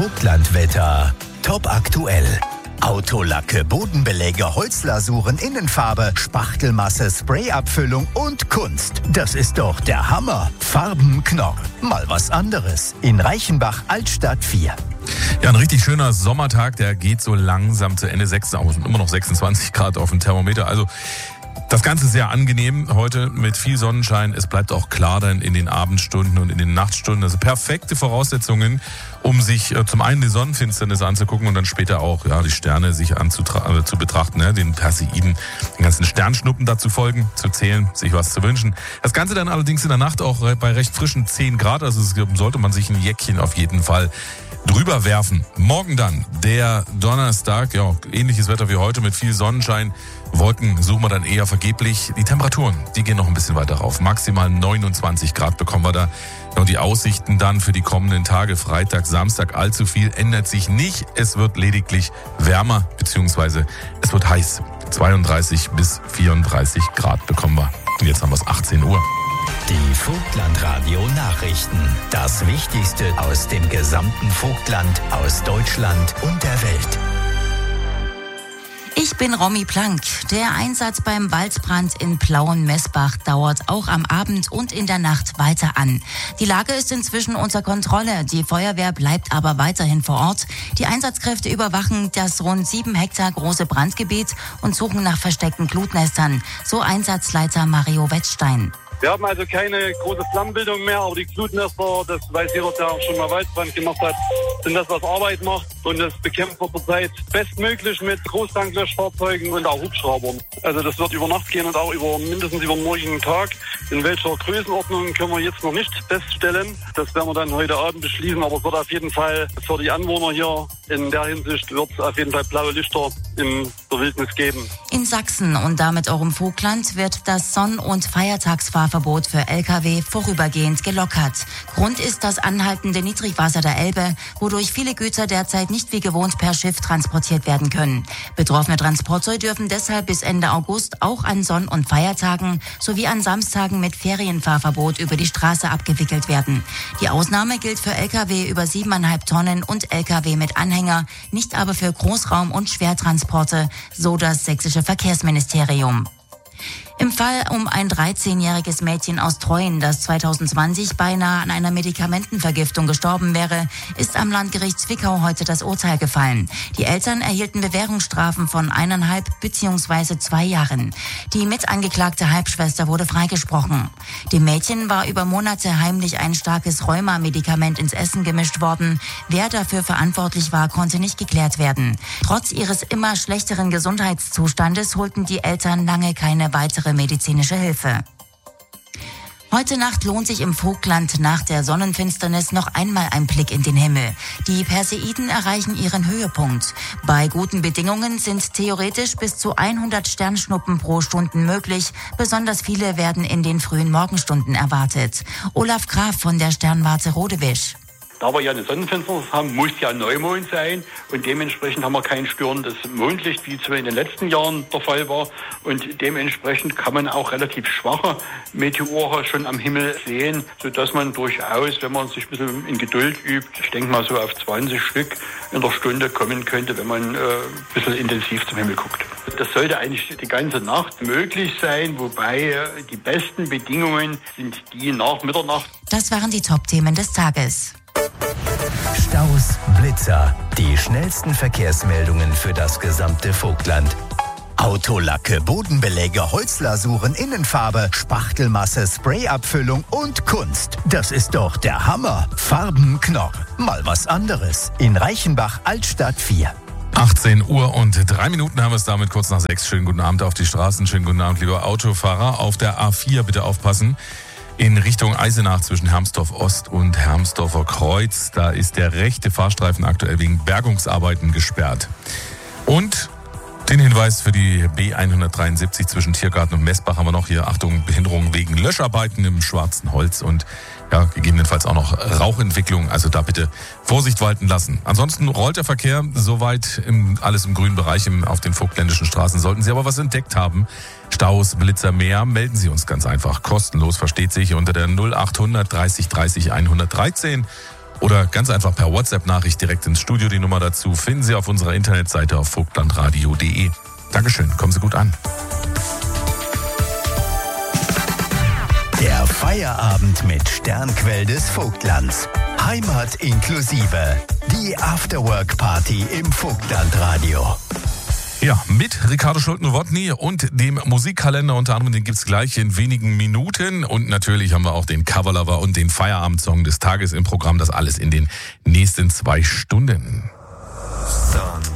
Vogtlandwetter. Top aktuell. Autolacke, Bodenbeläge, Holzlasuren, Innenfarbe, Spachtelmasse, Sprayabfüllung und Kunst. Das ist doch der Hammer. Farbenknorr. Mal was anderes. In Reichenbach, Altstadt 4. Ja, ein richtig schöner Sommertag, der geht so langsam zu Ende. 6, aber immer noch 26 Grad auf dem Thermometer. Also das Ganze sehr angenehm heute mit viel Sonnenschein. Es bleibt auch klar dann in den Abendstunden und in den Nachtstunden. Also perfekte Voraussetzungen, um sich zum einen die Sonnenfinsternis anzugucken und dann später auch die Sterne sich zu betrachten, den Perseiden, den ganzen Sternschnuppen dazu folgen, zu zählen, sich was zu wünschen. Das Ganze dann allerdings in der Nacht auch bei recht frischen 10 Grad. Also sollte man sich ein Jäckchen auf jeden Fall drüber werfen. Morgen dann, der Donnerstag, ähnliches Wetter wie heute mit viel Sonnenschein. Wolken suchen wir dann eher vergeblich. Die Temperaturen, die gehen noch ein bisschen weiter rauf. Maximal 29 Grad bekommen wir da. Und die Aussichten dann für die kommenden Tage, Freitag, Samstag, allzu viel ändert sich nicht. Es wird lediglich wärmer, beziehungsweise es wird heiß. 32 bis 34 Grad bekommen wir. Und jetzt haben wir es 18 Uhr. Die Vogtlandradio-Nachrichten. Das Wichtigste aus dem gesamten Vogtland, aus Deutschland und der Welt. Ich bin Romy Plank. Der Einsatz beim Waldbrand in Plauen-Messbach dauert auch am Abend und in der Nacht weiter an. Die Lage ist inzwischen unter Kontrolle. Die Feuerwehr bleibt aber weiterhin vor Ort. Die Einsatzkräfte überwachen das rund 7 Hektar große Brandgebiet und suchen nach versteckten Glutnestern. So Einsatzleiter Mario Wettstein. Wir haben also keine große Flammenbildung mehr, aber die Glutnester, das weiß jeder, der auch schon mal Waldbrand gemacht hat, sind das, was Arbeit macht. Und das bekämpft wir zurzeit bestmöglich mit Großtanklöschfahrzeugen und auch Hubschraubern. Also das wird über Nacht gehen und auch mindestens über den morgigen Tag. In welcher Größenordnung können wir jetzt noch nicht feststellen. Das werden wir dann heute Abend beschließen, aber es wird auf jeden Fall für die Anwohner hier in der Hinsicht wird es auf jeden Fall blaue Lichter in der Wildnis geben. In Sachsen und damit auch im Vogtland wird das Sonn- und Feiertagsfahrverbot für Lkw vorübergehend gelockert. Grund ist das anhaltende Niedrigwasser der Elbe, wodurch viele Güter derzeit nicht wie gewohnt per Schiff transportiert werden können. Betroffene Transporte dürfen deshalb bis Ende August auch an Sonn- und Feiertagen sowie an Samstagen mit Ferienfahrverbot über die Straße abgewickelt werden. Die Ausnahme gilt für Lkw über 7,5 Tonnen und Lkw mit Anhänger, nicht aber für Großraum- und Schwertransporte, so das sächsische Verkehrsministerium. Im Fall um ein 13-jähriges Mädchen aus Treuen, das 2020 beinahe an einer Medikamentenvergiftung gestorben wäre, ist am Landgericht Zwickau heute das Urteil gefallen. Die Eltern erhielten Bewährungsstrafen von 1,5 bzw. 2 Jahren. Die mitangeklagte Halbschwester wurde freigesprochen. Dem Mädchen war über Monate heimlich ein starkes Rheuma-Medikament ins Essen gemischt worden. Wer dafür verantwortlich war, konnte nicht geklärt werden. Trotz ihres immer schlechteren Gesundheitszustandes holten die Eltern lange keine weitere medizinische Hilfe. Heute Nacht lohnt sich im Vogtland nach der Sonnenfinsternis noch einmal ein Blick in den Himmel. Die Perseiden erreichen ihren Höhepunkt. Bei guten Bedingungen sind theoretisch bis zu 100 Sternschnuppen pro Stunde möglich. Besonders viele werden in den frühen Morgenstunden erwartet. Olaf Graf von der Sternwarte Rodewisch. Da wir ja eine Sonnenfinsternis haben, muss ja Neumond sein und dementsprechend haben wir kein störendes Mondlicht, wie es in den letzten Jahren der Fall war. Und dementsprechend kann man auch relativ schwache Meteore schon am Himmel sehen, sodass man durchaus, wenn man sich ein bisschen in Geduld übt, ich denke mal so auf 20 Stück in der Stunde kommen könnte, wenn man ein bisschen intensiv zum Himmel guckt. Das sollte eigentlich die ganze Nacht möglich sein, wobei die besten Bedingungen sind die nach Mitternacht. Das waren die Top-Themen des Tages. Staus, Blitzer, die schnellsten Verkehrsmeldungen für das gesamte Vogtland. Autolacke, Bodenbeläge, Holzlasuren, Innenfarbe, Spachtelmasse, Sprayabfüllung und Kunst. Das ist doch der Hammer. Farbenknorr. Mal was anderes. In Reichenbach, Altstadt 4. 18 Uhr und 3 Minuten haben wir es damit, kurz nach 6. Schönen guten Abend auf die Straßen. Schönen guten Abend, lieber Autofahrer. Auf der A4 bitte aufpassen. In Richtung Eisenach zwischen Hermsdorf Ost und Hermsdorfer Kreuz. Da ist der rechte Fahrstreifen aktuell wegen Bergungsarbeiten gesperrt. Und den Hinweis für die B173 zwischen Tiergarten und Messbach haben wir noch hier. Achtung, Behinderung wegen Löscharbeiten im schwarzen Holz und gegebenenfalls auch noch Rauchentwicklung. Also da bitte Vorsicht walten lassen. Ansonsten rollt der Verkehr soweit alles im grünen Bereich auf den vogtländischen Straßen. Sollten Sie aber was entdeckt haben, Staus, Blitzer, mehr, melden Sie uns ganz einfach. Kostenlos, versteht sich, unter der 0800 30 30 113 Oder ganz einfach per WhatsApp-Nachricht direkt ins Studio. Die Nummer dazu finden Sie auf unserer Internetseite auf vogtlandradio.de. Dankeschön, kommen Sie gut an. Der Feierabend mit Sternquell des Vogtlands. Heimat inklusive. Die Afterwork-Party im Vogtlandradio. Ja, mit Ricardo Schulte-Nowotny und dem Musikkalender unter anderem, den gibt's gleich in wenigen Minuten. Und natürlich haben wir auch den Coverlover und den Feierabendsong des Tages im Programm. Das alles in den nächsten 2 Stunden. Sun.